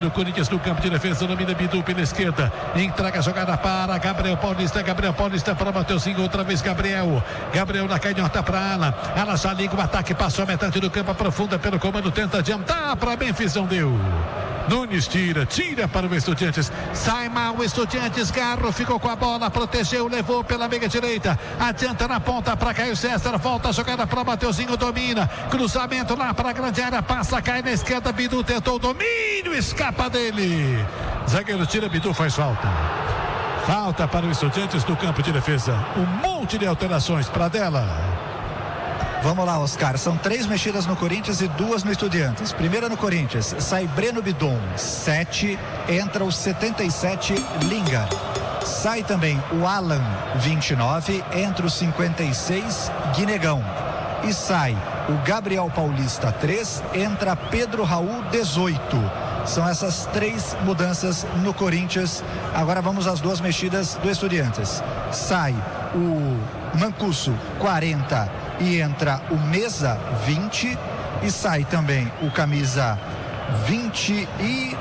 o Corinthians no campo de defesa, domina Bidu pela esquerda, entrega a jogada para Gabriel Paulista para Mateuzinho, outra vez Gabriel na canhota para Alan já liga o ataque, passou a metade do campo, aprofunda pelo comando, tenta adiantar para Memphis, não deu. Nunes tira para o Estudiantes, sai mal o Estudiantes, Garro ficou com a bola, protegeu, levou pela meia direita, adianta na ponta para Caio César, volta a jogada para Mateuzinho, domina, cruzamento lá para a grande área, passa, cai na esquerda, Bidu tentou o domínio, escapa dele, zagueiro tira, Bidu faz falta para o Estudiantes no campo de defesa, um monte de alterações para dela. Vamos lá, Oscar, são 3 mexidas no Corinthians e 2 no Estudiantes. Primeira no Corinthians, sai Breno Bidon, 7, entra o 77, Lingard. Sai também o Alan, 29, entra o 56, Guinegão. E sai o Gabriel Paulista, 3, entra Pedro Raul, 18. São essas 3 mudanças no Corinthians. Agora vamos às 2 mexidas do Estudiantes. Sai o Mancuso, 40, e entra o Mesa, 20, e sai também o camisa 20 e...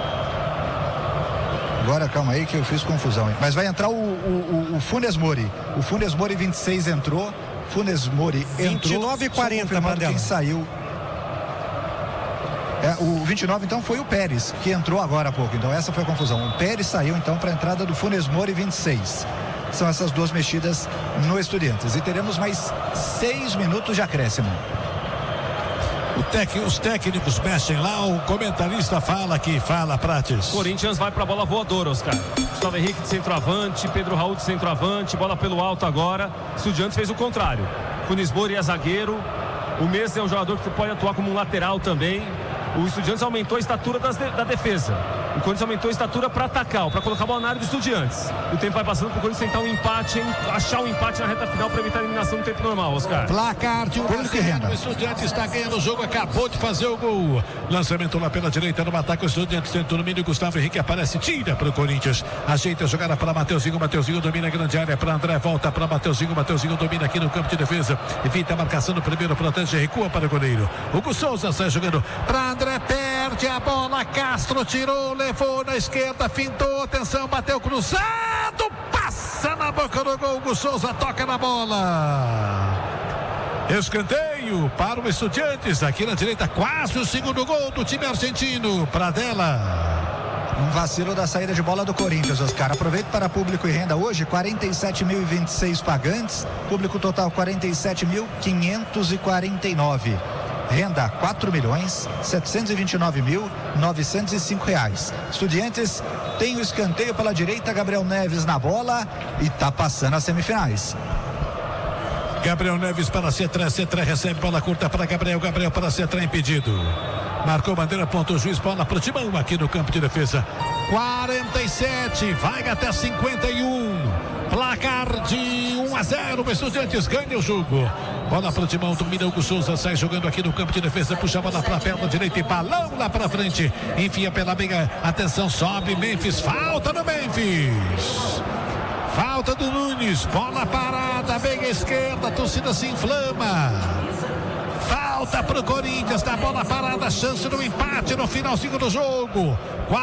Agora calma aí que eu fiz confusão, hein? Mas vai entrar o Funes Mori. O Funes Mori 26 entrou, Funes Mori entrou. 29 e 40, quem saiu. O 29 então foi o Pérez, que entrou agora há pouco, então essa foi a confusão. O Pérez saiu então para a entrada do Funes Mori, 26. São essas 2 mexidas no Estudiantes. E teremos mais 6 minutos de acréscimo. Os técnicos mexem lá, o comentarista fala, Prates. Corinthians vai para a bola voadora, Oscar. Gustavo Henrique de centroavante, Pedro Raul de centroavante, bola pelo alto agora. Estudiantes fez o contrário. Funes Mori é zagueiro. O Mesa é um jogador que pode atuar como um lateral também. O Estudiantes aumentou a estatura da defesa. O Corinthians aumentou a estatura para atacar, para colocar a bola na área do Estudiantes. O tempo vai passando para o Corinthians tentar um empate, achar um empate na reta final para evitar a eliminação no tempo normal, Oscar. Placar de 1-0, o Estudiantes está ganhando o jogo, acabou de fazer o gol. Lançamento lá pela direita, no ataque, o Estudiantes tenta o domínio, Gustavo Henrique aparece, tira para o Corinthians. Ajeita a jogada para Mateuzinho domina a grande área para André, volta para Mateuzinho domina aqui no campo de defesa. Evita a marcação no primeiro, protege, recua para o goleiro. Hugo Souza sai jogando para André, perde a bola, Castro tirou, levou na esquerda, fintou, atenção, bateu cruzado, passa na boca do gol, Hugo Souza toca na bola. Escanteio para o Estudiantes, aqui na direita, quase o segundo gol do time argentino, Pradella. Um vacilo da saída de bola do Corinthians, Oscar. Aproveito para público e renda hoje, 47.026 pagantes, público total 47.549. Renda R$4.729.905. Estudiantes tem o escanteio pela direita, Gabriel Neves na bola e está passando as semifinais. Gabriel Neves para Cetré recebe bola curta para Gabriel para Cetré, impedido. Marcou bandeira, ponto o juiz, bola para o Timão aqui no campo de defesa. 47, vai até 51. Placar de 1-0, o Estudiantes ganha o jogo. Bola para o Timão, domina Hugo Souza, sai jogando aqui no campo de defesa, puxa a bola para a perna direita e balão lá para frente. Enfia pela meia, atenção, sobe Memphis, falta no Memphis. Falta do Nunes, bola parada, meia esquerda, a torcida se inflama. Falta para o Corinthians, da bola parada, chance do empate no finalzinho do jogo.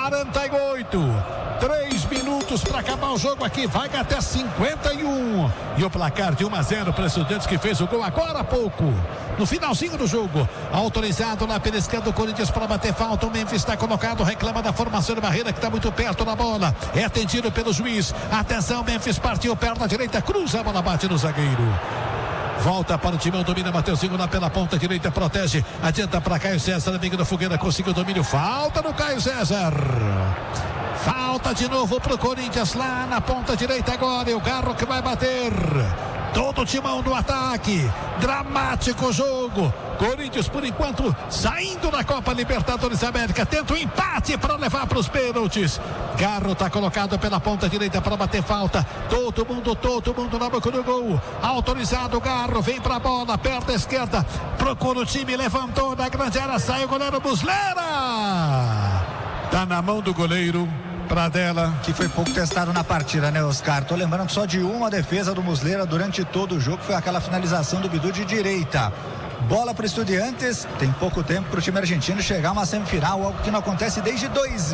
48. 3 minutos para acabar o jogo aqui, vai até 51. E o placar de 1-0 para o Estudiantes, que fez o gol agora há pouco. No finalzinho do jogo, autorizado lá pela esquerda do Corinthians para bater falta. O Memphis está colocado, reclama da formação de barreira que está muito perto da bola. É atendido pelo juiz. Atenção, Memphis partiu, perna direita, cruza, a bola bate no zagueiro. Volta para o Timão, domina Mateuzinho lá pela ponta direita, protege, adianta para Caio César, amigo da fogueira, conseguiu o domínio, falta no Caio César. Falta de novo pro Corinthians lá na ponta direita agora, e o Garro que vai bater. Todo o Timão no ataque, dramático jogo. Corinthians por enquanto saindo da Copa Libertadores América, tenta o empate para levar para os pênaltis. Garro está colocado pela ponta direita para bater falta. Todo mundo na boca do gol. Autorizado, Garro vem para a bola, perna esquerda, procura o time, levantou na grande área, sai o goleiro Muslera. Tá na mão do goleiro Pradella, que foi pouco testado na partida, né, Oscar? Tô lembrando só de uma defesa do Muslera durante todo o jogo, foi aquela finalização do Bidu de direita. Bola para o Estudiantes, tem pouco tempo para o time argentino chegar a uma semifinal, algo que não acontece desde